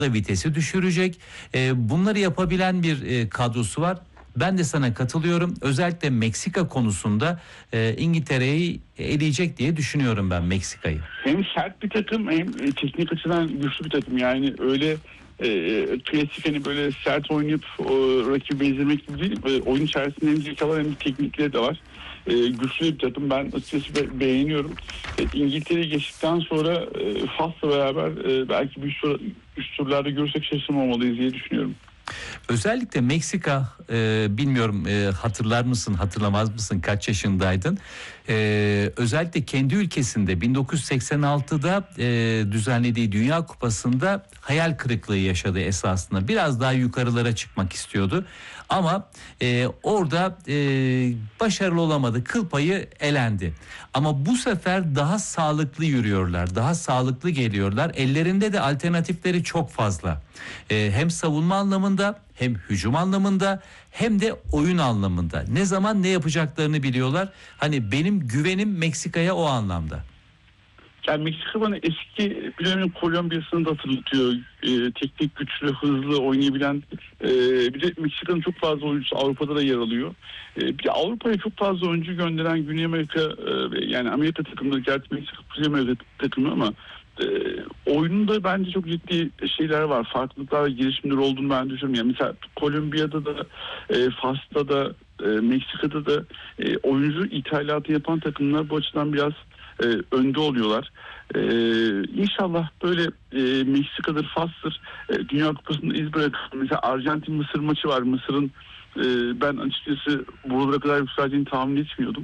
da vitesi düşürecek. Bunları yapabilen bir kadrosu var. Ben de sana katılıyorum. Özellikle Meksika konusunda İngiltere'yi eleyecek diye düşünüyorum ben Meksika'yı. Hem sert bir takım hem teknik açıdan güçlü bir takım. Yani öyle klasik hani böyle sert oynayıp rakibi ezdirmek gibi değil. Oyun içerisinde hem zekalar hem teknikleri de var. Güçlü bir takım. Ben açıkçası beğeniyorum. İngiltere'yi geçtikten sonra Fas'la beraber belki bir üst turlarda görürsek şaşırmamalıyız diye düşünüyorum. Özellikle Meksika, bilmiyorum hatırlar mısın hatırlamaz mısın, kaç yaşındaydın? Özellikle kendi ülkesinde 1986'da düzenlediği Dünya Kupası'nda hayal kırıklığı yaşadı esasında. Biraz daha yukarılara çıkmak istiyordu. Ama orada başarılı olamadı. Kıl payı elendi. Ama bu sefer daha sağlıklı yürüyorlar. Daha sağlıklı geliyorlar. Ellerinde de alternatifleri çok fazla. Hem savunma anlamında hem hücum anlamında hem de oyun anlamında. Ne zaman ne yapacaklarını biliyorlar. Hani benim güvenim Meksika'ya o anlamda. Yani Meksika bana eski bir dönemin Kolombiya'sını da hatırlatıyor. Teknik, güçlü, hızlı oynayabilen. Bir de Meksika'nın çok fazla oyuncusu Avrupa'da da yer alıyor. Bir de Avrupa'ya çok fazla oyuncu gönderen Güney Amerika, yani Amerika takımları, gerçi Meksika Kuzey Amerika takımı ama oyununda bence çok ciddi şeyler var. Farklılıklar ve gelişimler olduğunu ben düşünüyorum. Yani mesela Kolombiya'da da, Fas'ta da, Meksika'da da oyuncu ithalatı yapan takımlar bu açıdan biraz önde oluyorlar. İnşallah böyle Meksika'dır, Fas'tır, Dünya Kupası'nda iz bırakır. Mesela Arjantin-Mısır maçı var. Mısır'ın ben açıkçası buralara kadar yükseleceğini tahmin etmiyordum.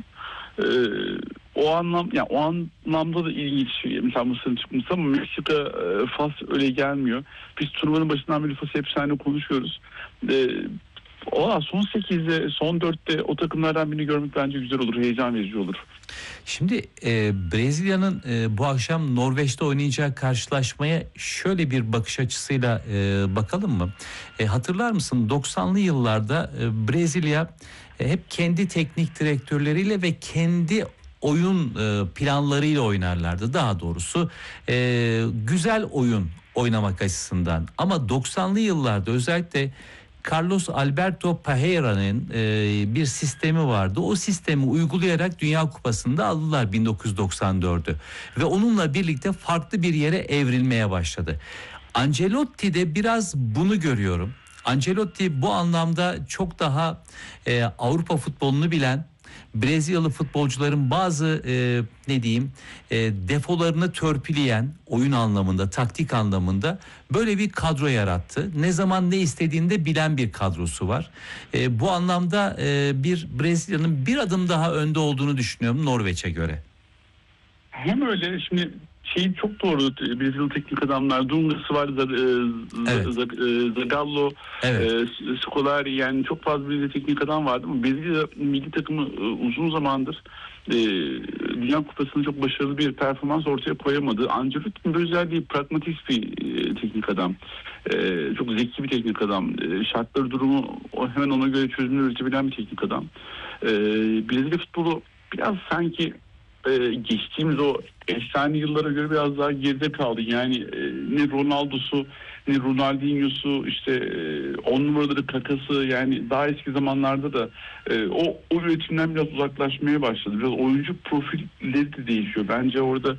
O anlamda da ilginç. Mesela Mısır'ın çıkması ama Meksika, Fas öyle gelmiyor. Biz turnuvanın başından beri Fas'ı hep seninle konuşuyoruz. Son 8'de, son 4'te o takımlardan birini görmek bence güzel olur, heyecan verici olur. Şimdi Brezilya'nın bu akşam Norveç'te oynayacağı karşılaşmaya şöyle bir bakış açısıyla bakalım mı? Hatırlar mısın 90'lı yıllarda Brezilya hep kendi teknik direktörleriyle ve kendi oyun planlarıyla oynarlardı. Daha doğrusu güzel oyun oynamak açısından. Ama 90'lı yıllarda özellikle Carlos Alberto Parreira'nın bir sistemi vardı. O sistemi uygulayarak Dünya Kupası'nda aldılar 1994'ü. Ve onunla birlikte farklı bir yere evrilmeye başladı. Ancelotti'de biraz bunu görüyorum. Ancelotti bu anlamda çok daha Avrupa futbolunu bilen, Brezilyalı futbolcuların bazı defolarını törpüleyen, oyun anlamında, taktik anlamında böyle bir kadro yarattı. Ne zaman ne istediğini de bilen bir kadrosu var. Bu anlamda bir Brezilya'nın bir adım daha önde olduğunu düşünüyorum Norveç'e göre. Hem öyle şimdi çok doğru. Brezilya teknik adamlar, Dungas var, Evet. Zagallo, Evet. Scolari, yani çok fazla Brezilya teknik adam vardı ama Brezilya milli takımı uzun zamandır Dünya Kupası'nda çok başarılı bir performans ortaya koyamadı. Ancelotti'nin bir özelliği pragmatist bir teknik adam. Çok zeki bir teknik adam. Şartları, durumu hemen ona göre çözümler üretebilen bir teknik adam. Brezilya futbolu biraz sanki geçtiğimiz o efsane yıllara göre biraz daha geride kaldı. Yani ne Ronaldo'su ne Ronaldinho'su, işte 10 numaraları, Kaka'sı, yani daha eski zamanlarda da o üretimden biraz uzaklaşmaya başladı. Biraz oyuncu profilleri de değişiyor. Bence orada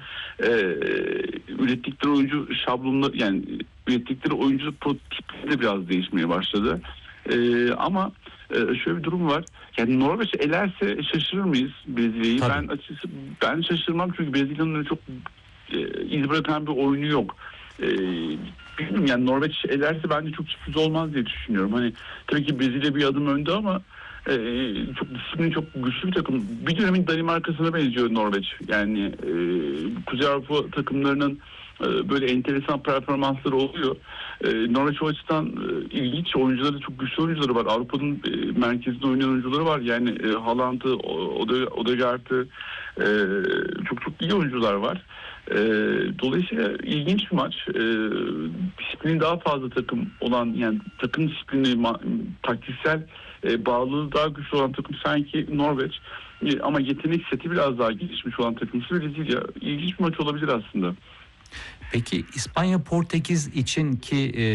ürettikleri oyuncu şablonları, yani ürettikleri oyuncu prototipleri de biraz değişmeye başladı. Ama şöyle bir durum var. Yani Norveç elerse şaşırır mıyız Brezilya'yı? Tabii. Ben açıkçası şaşırmam, çünkü Brezilya'nın çok iz bırakan bir oyunu yok. Bilmiyorum, yani Norveç elerse bence çok sürpriz olmaz diye düşünüyorum. Hani tabii ki Brezilya bir adım önde ama çok disiplin, çok güçlü bir takım. Bir dönemin Danimarka'sına benziyor Norveç. Yani Kuzey Avrupa takımlarının böyle enteresan performansları oluyor. Norveç o açıdan ilginç, oyuncuları, çok güçlü oyuncuları var. Avrupa'nın merkezinde oynayan oyuncuları var. Yani Haaland'ı, Odegaard'ı, çok iyi oyuncular var. Dolayısıyla ilginç bir maç. Disiplini daha fazla takım olan, yani takım disiplini, taktiksel bağlılığı daha güçlü olan takım sanki Norveç. Ama yetenek seti biraz daha gelişmiş olan takımsı Brezilya. İlginç bir maç olabilir aslında. Peki İspanya Portekiz için ki